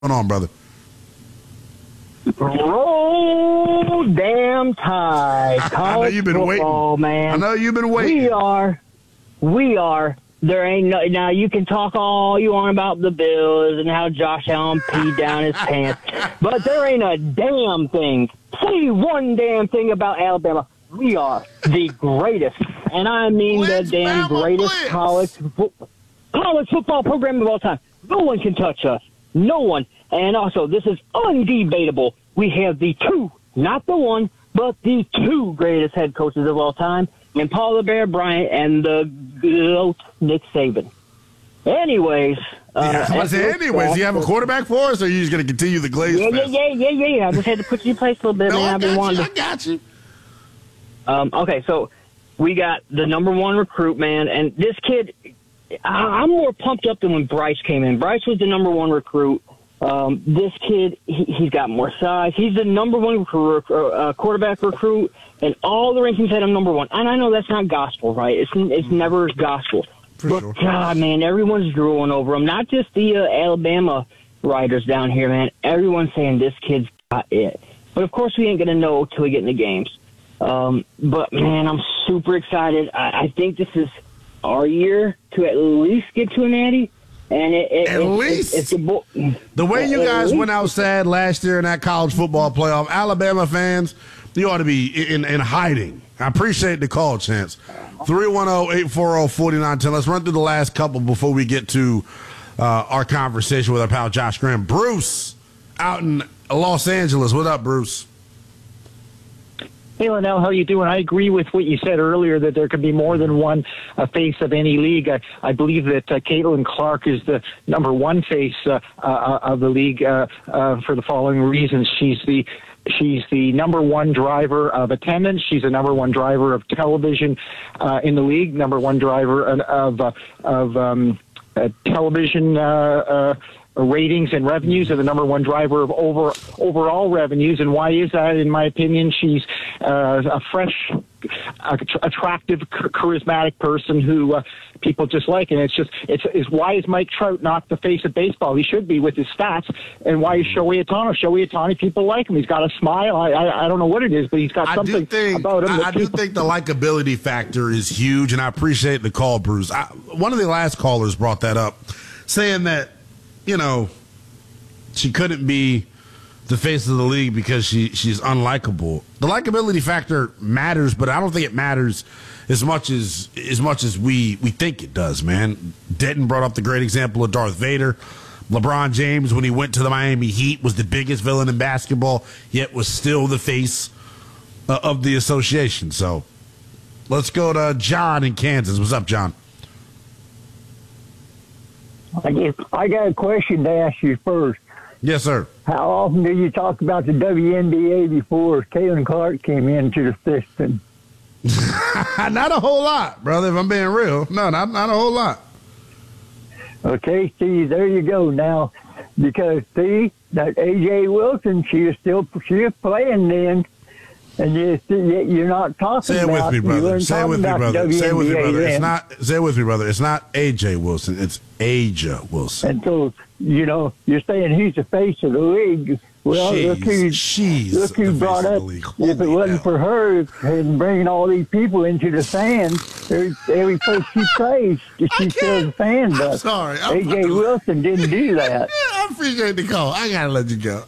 going on, brother? Roll damn tide. College you've been football, waiting. man. I know you've been waiting. We are. There ain't no. Now you can talk all you want about the Bills and how Josh Allen peed down his pants, but there ain't a damn thing. Say one damn thing about Alabama. We are the greatest, and I mean the damn greatest college football program of all time. No one can touch us. No one. And also, this is undebatable. We have the two, not the one, but the two greatest head coaches of all time, and Paul the Bear Bryant and the GOAT Nick Saban. Anyways. Do you have a quarterback for us, or are you just going to continue the glaze fest? Yeah. I just had to put you in place a little bit, man. I got you. Okay, so we got the number one recruit, man, and this kid, I'm more pumped up than when Bryce came in. Bryce was the number one recruit. This kid, he's got more size. He's the number one quarterback recruit, and all the rankings had him number one. And I know that's not gospel, right? It's never gospel. But, God, man, everyone's drooling over him. Not just the Alabama writers down here, man. Everyone's saying this kid's got it. But, of course, we ain't going to know till we get in the games. But, man, I'm super excited. I think this is our year to at least get to a natty. And the way you guys went out sad last year in that college football playoff, Alabama fans, you ought to be in hiding. I appreciate the call, Chance. 310-840-4910. Let's run through the last couple before we get to our conversation with our pal Josh Graham. Bruce, out in Los Angeles. What up, Bruce? Hey, Linnell, how you doing? I agree with what you said earlier that there could be more than one face of any league. I believe that Caitlin Clark is the number one face of the league for the following reasons. She's the number one driver of attendance. She's the number one driver of television in the league. Number one driver of television ratings and revenues, and the number one driver of overall revenues. And why is that? In my opinion, she's a fresh, attractive, charismatic person who people just like. And it's why is Mike Trout not the face of baseball? He should be with his stats. And why is Shohei Ohtani? Shohei Ohtani, people like him. He's got a smile. I don't know what it is, but he's got something about him. I do think the likability factor is huge, and I appreciate the call, Bruce. One of the last callers brought that up, saying that, she couldn't be the face of the league because she's unlikable. The likability factor matters, but I don't think it matters as much as we think it does, man. Denton brought up the great example of Darth Vader. LeBron James, when he went to the Miami Heat, was the biggest villain in basketball, yet was still the face of the association. So let's go to John in Kansas. What's up, John? I got a question to ask you first. Yes, sir. How often do you talk about the WNBA before Caitlin Clark came into the system? Not a whole lot, brother, if I'm being real. No, not a whole lot. Okay, see, there you go now. Because, see, that A.J. Wilson, she was playing then. And you're not talking about. Say it with me, brother. Say it with me, brother. Say it with me, brother. Say it with me, brother. It's not A.J. Wilson. It's Aja Wilson. And so, you're saying he's the face of the league. Well, look who brought up. If it wasn't for her and bringing all these people into the fans, every place she plays, she fills the fan. I'm sorry. A.J. Wilson didn't do that. I appreciate the call. I got to let you go.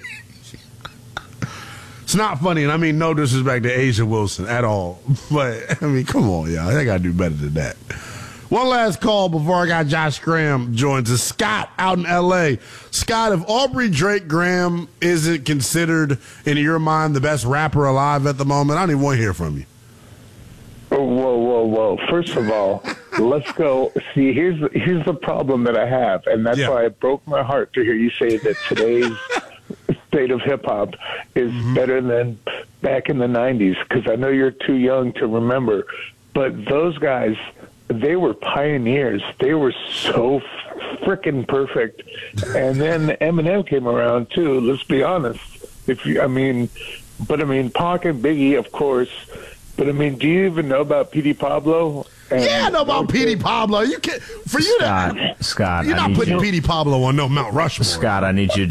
It's not funny, and I mean no disrespect to Aja Wilson at all. But, I mean, come on, y'all. I got to do better than that. One last call before I got Josh Graham joins us. Scott out in L.A. Scott, if Aubrey Drake Graham isn't considered, in your mind, the best rapper alive at the moment, I don't even want to hear from you. Whoa. First of all, let's go. See, here's the problem that I have, and that's why it broke my heart to hear you say that today's state of hip-hop is better than back in the 90s, because I know you're too young to remember, but those guys, they were pioneers. They were so freaking perfect. And then Eminem came around, too, let's be honest. Pac and Biggie, of course. But, do you even know about P.D. Pablo Yeah, I know about Petey Pablo. You can't for you Scott, you're not putting Petey Pablo on no Mount Rushmore. Scott, I need you to